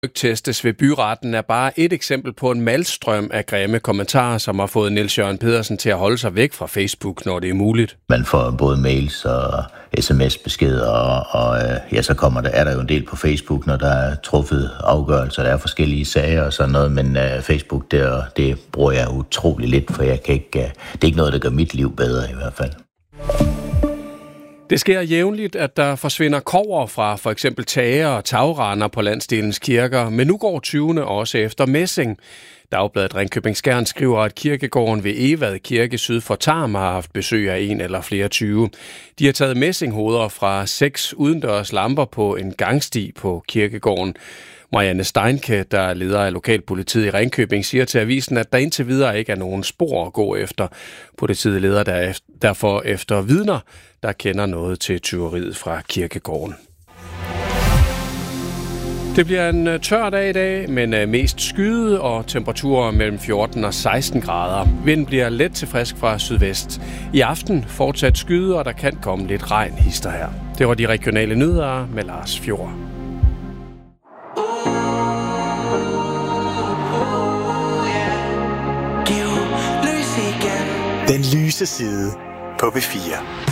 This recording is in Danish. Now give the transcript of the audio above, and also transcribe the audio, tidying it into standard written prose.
testes ved byretten er bare et eksempel på en malstrøm af grimme kommentarer, som har fået Niels Jørgen Pedersen til at holde sig væk fra Facebook, når det er muligt. Man får både mails og sms-beskeder, og så er der jo en del på Facebook, når der er truffet afgørelser, der er forskellige sager og sådan noget, men Facebook, det bruger jeg utrolig lidt, for det er ikke noget, der gør mit liv bedre i hvert fald. Det sker jævnligt, at der forsvinder kobber fra for eksempel tage og tagrender på landsdelens kirker, men nu går 20'erne også efter messing. Dagbladet Ringkøbing Skjern skriver, at kirkegården ved Evad Kirke syd for Tarm har haft besøg af en eller flere 20. De har taget messinghoveder fra 6 udendørs lamper på en gangsti på kirkegården. Marianne Steinke, der er leder af lokalpolitiet i Ringkøbing, siger til avisen, at der indtil videre ikke er nogen spor at gå efter. Politiet leder derfor efter vidner, der kender noget til tyveriet fra kirkegården. Det bliver en tør dag i dag, men mest skyde og temperaturer mellem 14 og 16 grader. Vinden bliver let til frisk fra sydvest. I aften fortsat skyde, og der kan komme lidt regn hister her. Det var de regionale nyheder med Lars Fjord. Den lyse side på B4.